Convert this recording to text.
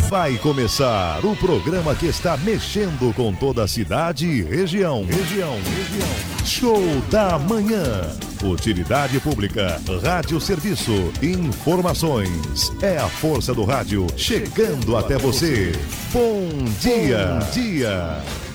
Vai começar o programa que está mexendo com toda a cidade e região. Show da Manhã. Utilidade pública, rádio serviço, informações. É a força do rádio chegando até você. Bom dia.